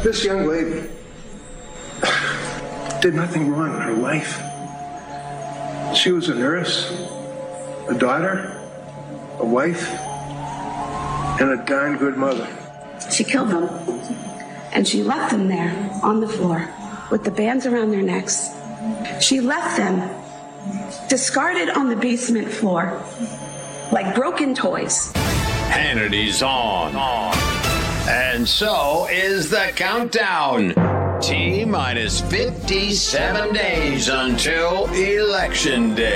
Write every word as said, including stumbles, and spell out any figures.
This young lady did nothing wrong in her life. She was a nurse, a daughter, a wife, and a darn good mother. She killed them, and she left them there on the floor with the bands around their necks. She left them discarded on the basement floor like broken toys. Hannity's on. And so is the countdown. T minus fifty-seven days until Election Day.